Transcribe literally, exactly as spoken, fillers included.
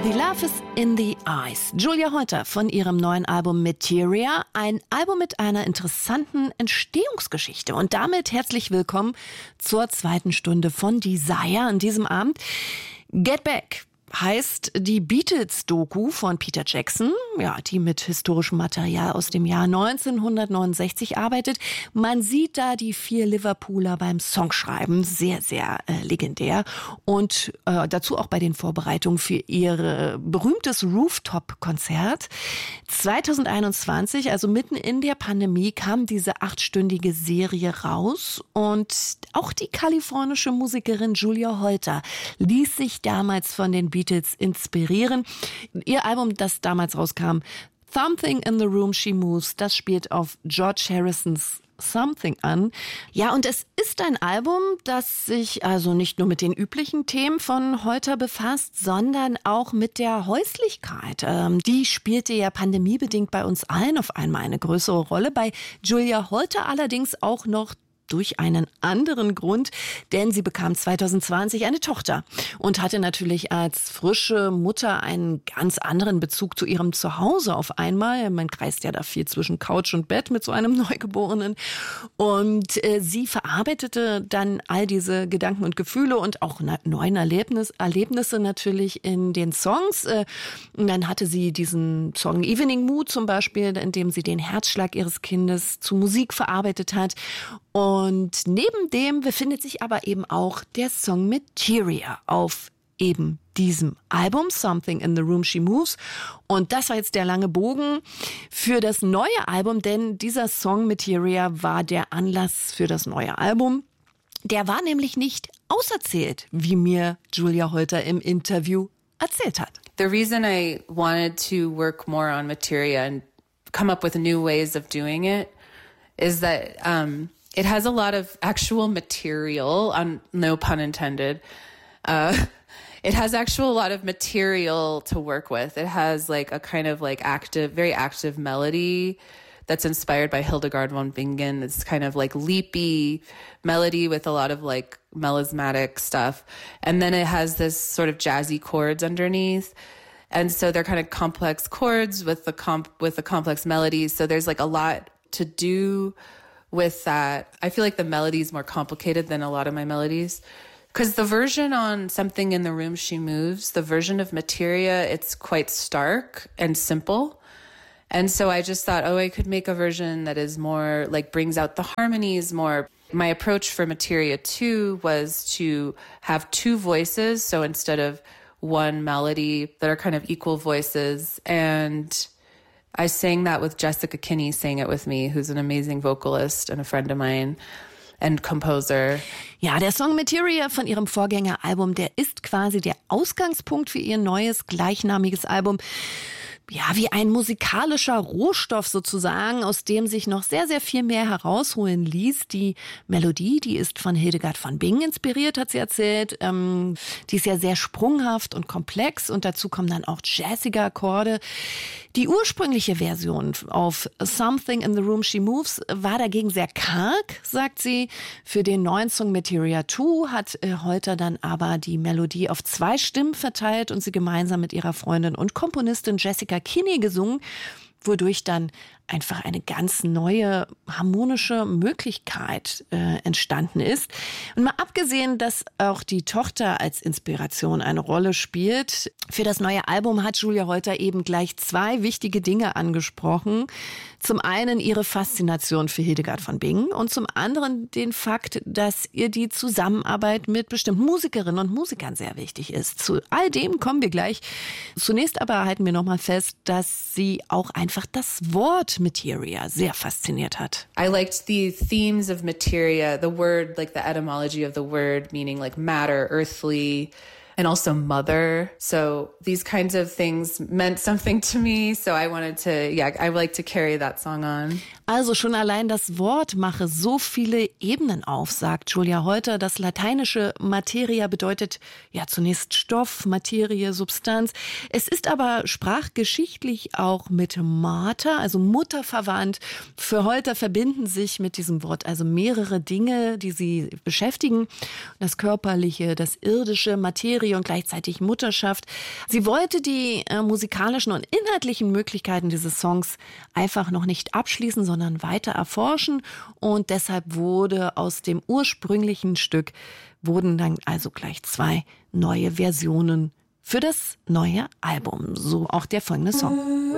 The Love is in the Eyes. Julia Holter von ihrem neuen Album Materia. Ein Album mit einer interessanten Entstehungsgeschichte. Und damit herzlich willkommen zur zweiten Stunde von Desire an diesem Abend. Get Back heißt die Beatles-Doku von Peter Jackson, ja, die mit historischem Material aus dem Jahr neunzehnhundertneunundsechzig arbeitet. Man sieht da die vier Liverpooler beim Songschreiben, sehr, sehr äh, legendär. Und äh, dazu auch bei den Vorbereitungen für ihr berühmtes Rooftop-Konzert. zweitausendeinundzwanzig, also mitten in der Pandemie, kam diese achtstündige Serie raus. Und auch die kalifornische Musikerin Julia Holter ließ sich damals von den Beatles inspirieren. Ihr Album, das damals rauskam, Something in the Room She Moves, das spielt auf George Harrisons Something an. Ja, und es ist ein Album, das sich also nicht nur mit den üblichen Themen von Holter befasst, sondern auch mit der Häuslichkeit. Ähm, die spielte ja pandemiebedingt bei uns allen auf einmal eine größere Rolle. Bei Julia Holter allerdings auch noch durch einen anderen Grund, denn sie bekam zweitausendzwanzig eine Tochter und hatte natürlich als frische Mutter einen ganz anderen Bezug zu ihrem Zuhause auf einmal. Man kreist ja da viel zwischen Couch und Bett mit so einem Neugeborenen. Und äh, sie verarbeitete dann all diese Gedanken und Gefühle und auch na- neuen Erlebnis, Erlebnisse natürlich in den Songs. Äh, und dann hatte sie diesen Song Evening Mood zum Beispiel, in dem sie den Herzschlag ihres Kindes zu Musik verarbeitet hat. Und neben dem befindet sich aber eben auch der Song Materia auf eben diesem Album, Something in the Room She Moves. Und das war jetzt der lange Bogen für das neue Album, denn dieser Song Materia war der Anlass für das neue Album. Der war nämlich nicht auserzählt, wie mir Julia Holter im Interview erzählt hat. The reason I wanted to work more on Materia and come up with new ways of doing it is that um, it has a lot of actual material, on no pun intended. Uh, it has actual a lot of material to work with. It has like a kind of like active, very active melody that's inspired by Hildegard von Bingen. It's kind of like leapy melody with a lot of like melismatic stuff. And then it has this sort of jazzy chords underneath. And so they're kind of complex chords with the comp with the complex melodies. So there's like a lot to do with that. I feel like the melody is more complicated than a lot of my melodies. Because the version on Something in the Room She Moves, the version of Materia, it's quite stark and simple. And so I just thought, oh, I could make a version that is more, like, brings out the harmonies more. My approach for Materia two was to have two voices. So instead of one melody, that are kind of equal voices. And I sang that with Jessica Kinney, sang it with me, who's an amazing vocalist and a friend of mine and composer. Ja, der Song Materia von ihrem Vorgängeralbum, der ist quasi der Ausgangspunkt für ihr neues gleichnamiges Album. Ja, wie ein musikalischer Rohstoff sozusagen, aus dem sich noch sehr, sehr viel mehr herausholen ließ. Die Melodie, die ist von Hildegard von Bingen inspiriert, hat sie erzählt. Ähm, die ist ja sehr sprunghaft und komplex und dazu kommen dann auch jazzige Akkorde. Die ursprüngliche Version auf Something in the Room She Moves war dagegen sehr karg, sagt sie. Für den neuen Song Materia zwei hat äh, Holter dann aber die Melodie auf zwei Stimmen verteilt und sie gemeinsam mit ihrer Freundin und Komponistin Jessica Kinney gesungen, wodurch dann einfach eine ganz neue harmonische Möglichkeit äh, entstanden ist. Und mal abgesehen, dass auch die Tochter als Inspiration eine Rolle spielt, für das neue Album hat Julia Holter eben gleich zwei wichtige Dinge angesprochen. Zum einen ihre Faszination für Hildegard von Bingen und zum anderen den Fakt, dass ihr die Zusammenarbeit mit bestimmten Musikerinnen und Musikern sehr wichtig ist. Zu all dem kommen wir gleich. Zunächst aber halten wir nochmal fest, dass sie auch einfach das Wort Materia sehr fasziniert hat. I liked the themes of Materia, the word, like the etymology of the word, meaning like matter, earthly, and also mother. So these kinds of things meant something to me. So I wanted to, yeah, I like to carry that song on. Also schon allein das Wort mache so viele Ebenen auf, sagt Julia Holter. Das lateinische Materia bedeutet ja zunächst Stoff, Materie, Substanz. Es ist aber sprachgeschichtlich auch mit Mater, also Mutter, verwandt. Für Holter verbinden sich mit diesem Wort also mehrere Dinge, die sie beschäftigen. Das Körperliche, das Irdische, Materie Serie und gleichzeitig Mutterschaft. Sie wollte die äh, musikalischen und inhaltlichen Möglichkeiten dieses Songs einfach noch nicht abschließen, sondern weiter erforschen. Und deshalb wurde aus dem ursprünglichen Stück wurden dann also gleich zwei neue Versionen für das neue Album. So auch der folgende Song.